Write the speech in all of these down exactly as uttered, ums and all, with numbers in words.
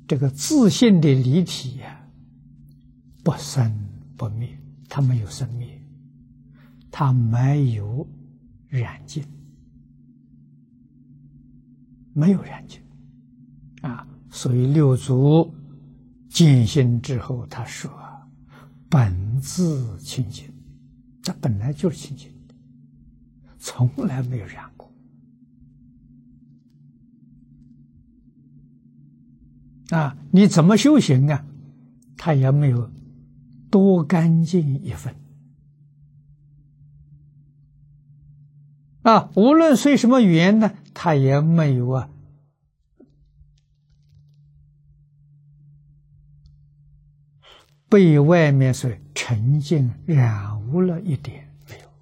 这个自性的离体呀、啊，不生不灭，它没有生灭，它没有染净，没有染净啊。所以六祖见性之后，他说：“本自清净，它本来就是清净的，从来没有染过。”啊，你怎么修行啊？它也没有多干净一分啊！无论随什么缘呢，它也没有啊被外面所沉浸染污了一点没有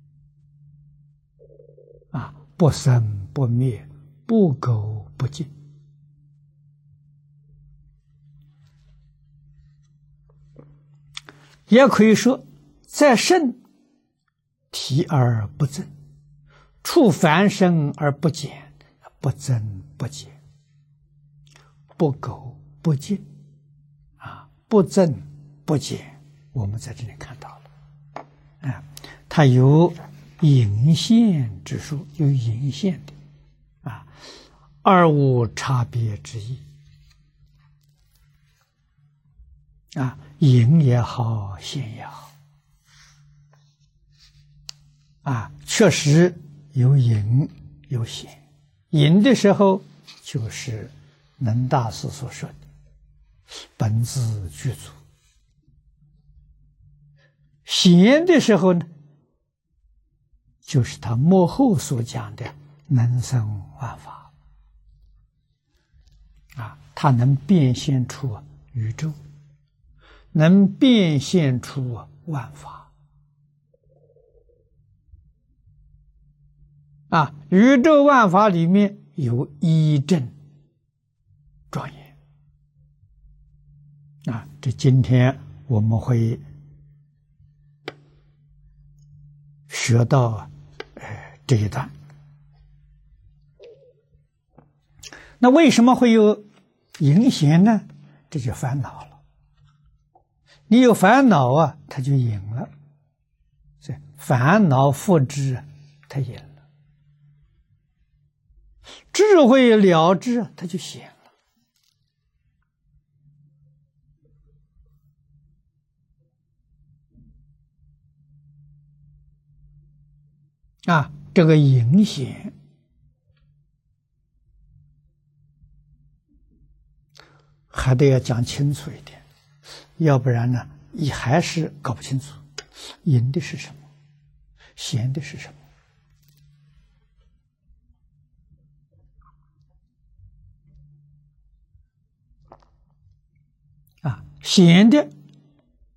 啊！不生不灭，不垢不净。也可以说，在圣体而不增，处凡身而不减，不增不减，不垢不净啊，不增不减。我们在这里看到了啊，它有隐现之术，有隐现的啊，二无差别之意啊。隐也好，现也好，啊，确实有隐有现。隐的时候，就是能大师所说的本自具足；现的时候呢，就是他幕后所讲的能生万法，啊，它能变现出宇宙。能变现出万法啊！宇宙万法里面有一真庄严啊！这今天我们会学到呃这一段。那为什么会有隐现呢？这就烦恼了。你有烦恼啊，它就隐了，所以烦恼复之，它隐了；智慧了知，它就显了。啊，这个隐显还得要讲清楚一点。要不然呢，你还是搞不清楚，隐的是什么，显的是什么啊？显的